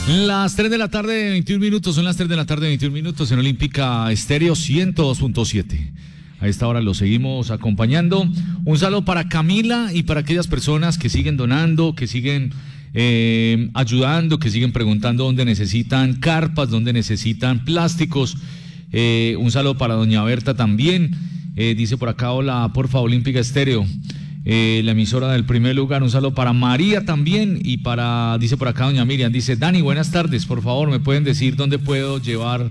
Las 3 de la tarde, 21 minutos, son las 3 de la tarde, 21 minutos en Olímpica Estéreo 102.7. A esta hora lo seguimos acompañando. Un saludo para Camila y para aquellas personas que siguen donando, que siguen ayudando, que siguen preguntando dónde necesitan carpas, dónde necesitan plásticos. Un saludo para doña Berta también. Dice por acá, hola, porfa, Olímpica Estéreo. La emisora del primer lugar, un saludo para María también y dice por acá doña Miriam, dice, Dani, buenas tardes, por favor, ¿me pueden decir dónde puedo llevar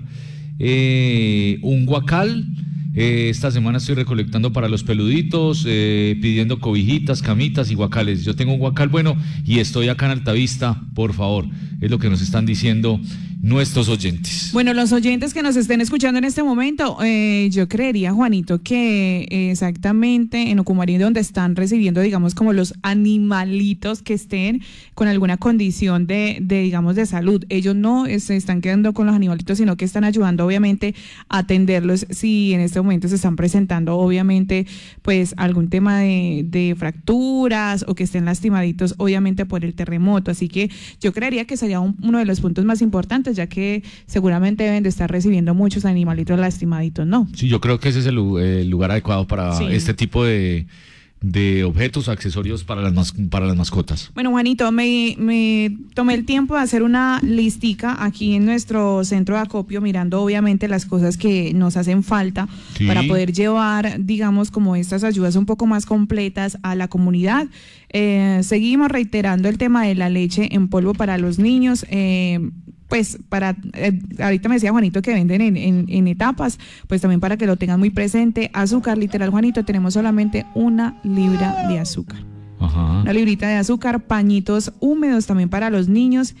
un guacal? Esta semana estoy recolectando para los peluditos, pidiendo cobijitas, camitas y guacales. Yo tengo un guacal bueno y estoy acá en Altavista, por favor, es lo que nos están diciendo nuestros oyentes. Bueno, los oyentes que nos estén escuchando en este momento, yo creería, Juanito, que exactamente en Ocumarí, donde están recibiendo, digamos, como los animalitos que estén con alguna condición digamos, de salud, ellos no se están quedando con los animalitos, sino que están ayudando, obviamente, a atenderlos si en este momento se están presentando, obviamente, pues algún tema de fracturas o que estén lastimaditos, obviamente, por el terremoto. Así que yo creería que sería uno de los puntos más importantes, ya que seguramente deben de estar recibiendo muchos animalitos lastimaditos, ¿no? Sí, yo creo que ese es el lugar adecuado para este tipo de objetos, accesorios para las mascotas. Bueno, Juanito, me tomé el tiempo de hacer una listica aquí en nuestro centro de acopio, mirando obviamente las cosas que nos hacen falta para poder llevar, digamos, como estas ayudas un poco más completas a la comunidad. Seguimos reiterando el tema de la leche en polvo para los niños. Pues ahorita me decía Juanito que venden en etapas, pues también para que lo tengan muy presente. Azúcar, literal, Juanito, tenemos solamente 1 libra de azúcar. Ajá. 1 librita de azúcar, pañitos húmedos también para los niños,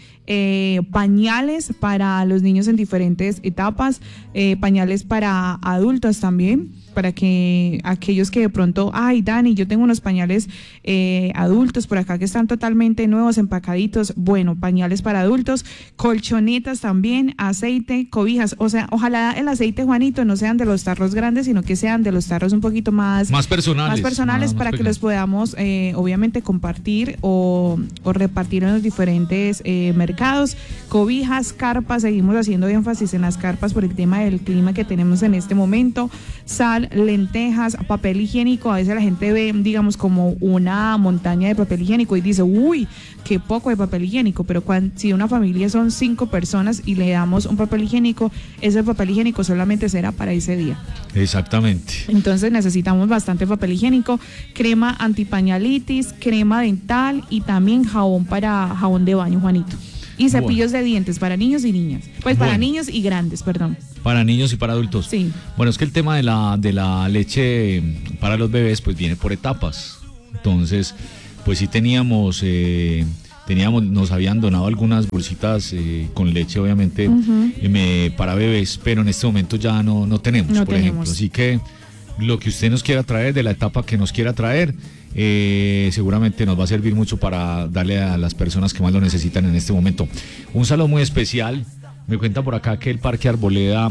pañales para los niños en diferentes etapas, pañales para adultos también, para que aquellos que de pronto, ay, Dani, yo tengo unos pañales adultos por acá que están totalmente nuevos, empacaditos, bueno, pañales para adultos, colchonetas también, aceite, cobijas, o sea, ojalá el aceite, Juanito, no sean de los tarros grandes, sino que sean de los tarros un poquito más personales para que los podamos obviamente compartir o repartir en los diferentes mercados. Cobijas, carpas, seguimos haciendo énfasis en las carpas por el tema del clima que tenemos en este momento, sal, lentejas, papel higiénico. A veces la gente ve, digamos, como una montaña de papel higiénico y dice, uy, qué poco de papel higiénico, pero si una familia son 5 personas y le damos un papel higiénico, ese papel higiénico solamente será para ese día. Exactamente. Entonces necesitamos bastante papel higiénico, crema antipañalitis, crema dental y también jabón de baño, Juanito. Y cepillos de dientes para niños y niñas. Pues para niños y grandes, perdón. Para niños y para adultos. Sí. Bueno, es que el tema de la leche para los bebés pues viene por etapas. Entonces, pues sí teníamos, nos habían donado algunas bolsitas con leche, obviamente, para bebés, pero en este momento ya no tenemos, por ejemplo. Así que lo que usted nos quiera traer, de la etapa que nos quiera traer, seguramente nos va a servir mucho para darle a las personas que más lo necesitan en este momento. Un saludo muy especial. Me cuenta por acá que el Parque Arboleda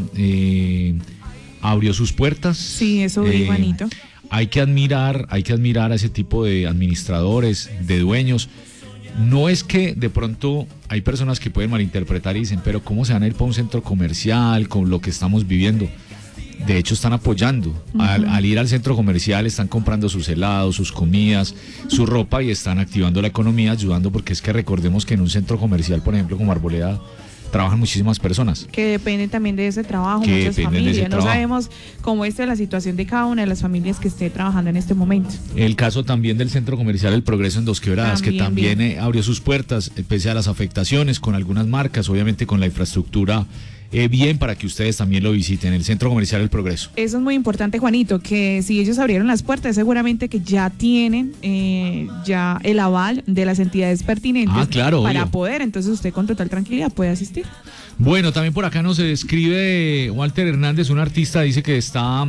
abrió sus puertas. Sí, eso vi, Juanito. Hay que admirar a ese tipo de administradores, de dueños. No es que de pronto hay personas que pueden malinterpretar y dicen, pero ¿cómo se van a ir para un centro comercial con lo que estamos viviendo? De hecho están apoyando, al ir al centro comercial están comprando sus helados, sus comidas, su ropa y están activando la economía, ayudando, porque es que recordemos que en un centro comercial, por ejemplo, como Arboleda, trabajan muchísimas personas. Que dependen también de ese trabajo, muchas familias. No sabemos cómo es la situación de cada una de las familias que esté trabajando en este momento. El caso también del centro comercial El Progreso en Dos Quebradas, que también abrió sus puertas, pese a las afectaciones con algunas marcas, obviamente con la infraestructura bien, para que ustedes también lo visiten, el Centro Comercial El Progreso. Eso es muy importante, Juanito, que si ellos abrieron las puertas, seguramente que ya tienen ya el aval de las entidades pertinentes para obvio. Poder, entonces usted con total tranquilidad puede asistir. Bueno, también por acá nos escribe Walter Hernández, un artista, dice que está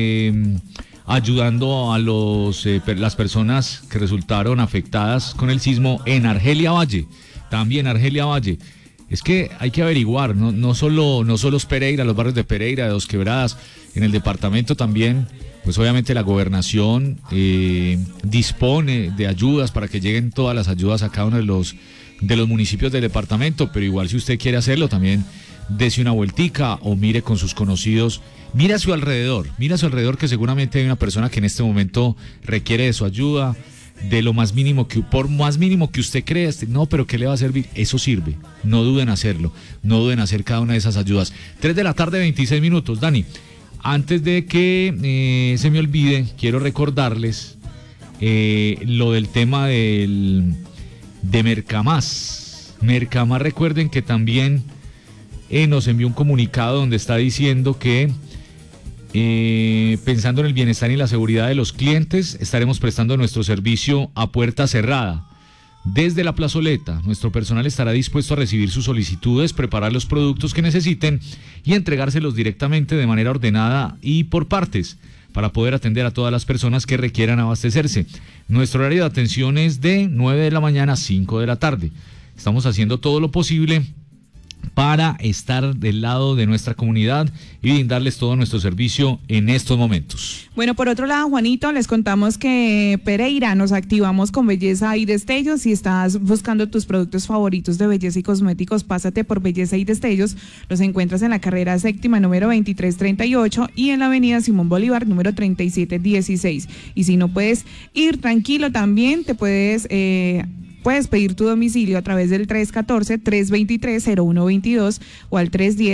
ayudando a las personas que resultaron afectadas con el sismo en Argelia Valle, también Argelia Valle. Es que hay que averiguar, no solo es Pereira, los barrios de Pereira, de Dos Quebradas, en el departamento también, pues obviamente la gobernación dispone de ayudas para que lleguen todas las ayudas a cada uno de los de los municipios del departamento, pero igual si usted quiere hacerlo también dese una vueltica o mire con sus conocidos, mira a su alrededor que seguramente hay una persona que en este momento requiere de su ayuda, de lo más mínimo por más mínimo que usted crea, no, pero ¿qué le va a servir? Eso sirve, no duden hacerlo, no duden hacer cada una de esas ayudas. 3 de la tarde, 26 minutos, Dani, antes de que se me olvide, quiero recordarles lo del tema de Mercamás. Mercamás, recuerden que también nos envió un comunicado donde está diciendo que pensando en el bienestar y la seguridad de los clientes, estaremos prestando nuestro servicio a puerta cerrada. Desde la plazoleta, nuestro personal estará dispuesto a recibir sus solicitudes, preparar los productos que necesiten y entregárselos directamente de manera ordenada y por partes, para poder atender a todas las personas que requieran abastecerse. Nuestro horario de atención es de 9 de la mañana a 5 de la tarde. Estamos haciendo todo lo posible para estar del lado de nuestra comunidad y brindarles todo nuestro servicio en estos momentos. Bueno, por otro lado, Juanito, les contamos que Pereira nos activamos con Belleza y Destellos. Si estás buscando tus productos favoritos de belleza y cosméticos, pásate por Belleza y Destellos. Los encuentras en la carrera séptima número 2338 y en la avenida Simón Bolívar número 3716. Y si no puedes ir tranquilo, también te puedes pedir tu domicilio a través del 314-323-0122 o al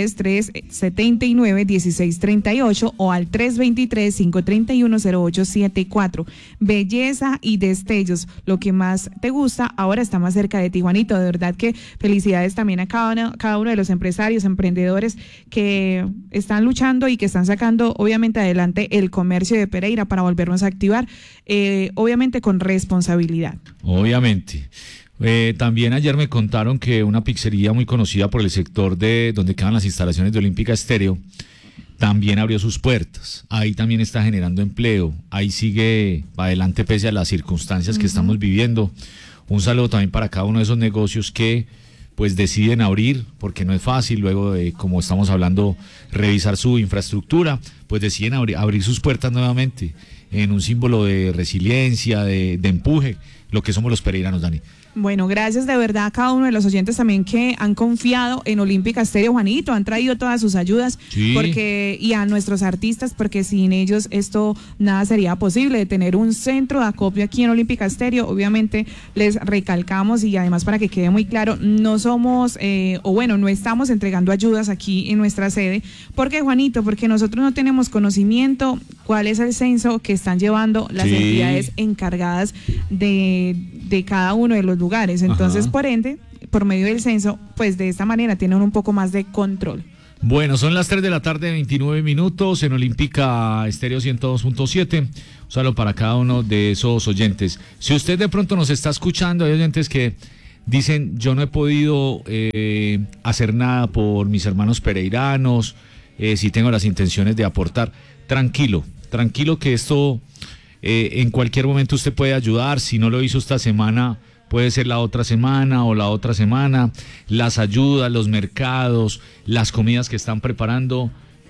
310-379-1638 o al 323-531-0874. Belleza y Destellos, lo que más te gusta ahora está más cerca de ti, Juanito. De verdad que felicidades también a cada uno de los empresarios, emprendedores que están luchando y que están sacando obviamente adelante el comercio de Pereira para volvernos a activar, obviamente con responsabilidad. Obviamente. También ayer me contaron que una pizzería muy conocida por el sector de donde quedan las instalaciones de Olímpica Estéreo también abrió sus puertas. Ahí también está generando empleo. Ahí sigue adelante pese a las circunstancias que estamos viviendo. Un saludo también para cada uno de esos negocios que pues deciden abrir, porque no es fácil, luego de, como estamos hablando, revisar su infraestructura, pues deciden abrir sus puertas nuevamente en un símbolo de resiliencia, de empuje, lo que somos los pereiranos, Dani. Bueno, gracias de verdad a cada uno de los oyentes también que han confiado en Olímpica Estéreo, Juanito, han traído todas sus ayudas, sí, y a nuestros artistas, porque sin ellos esto nada sería posible, de tener un centro de acopio aquí en Olímpica Estéreo. Obviamente les recalcamos y además para que quede muy claro, no somos, no estamos entregando ayudas aquí en nuestra sede. ¿Por qué, Juanito? Porque nosotros no tenemos conocimiento cuál es el censo que están llevando las entidades encargadas de cada uno de los lugares. Entonces, por ende, por medio del censo, pues de esta manera tienen un poco más de control. Bueno, son las 3 de la tarde, 29 minutos en Olímpica Estéreo 102.7. Un saludo para cada uno de esos oyentes. Si usted de pronto nos está escuchando, hay oyentes que dicen, yo no he podido hacer nada por mis hermanos pereiranos, si tengo las intenciones de aportar. Tranquilo que esto en cualquier momento usted puede ayudar. Si no lo hizo esta semana, puede ser la otra semana o la otra semana. Las ayudas, los mercados, las comidas que están preparando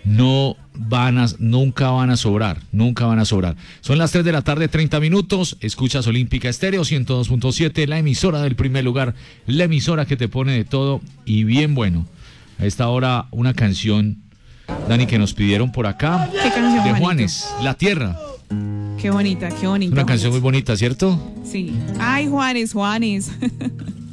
nunca van a sobrar. Son las 3 de la tarde, 30 minutos. Escuchas Olímpica Estéreo 102.7, la emisora del primer lugar, la emisora que te pone de todo y bien bueno. A esta hora una canción, Dani, que nos pidieron por acá. ¿Qué canción, de Juanito? Juanes, La Tierra. Qué bonita. Una canción muy bonita, ¿cierto? Sí. Ay, Juanes.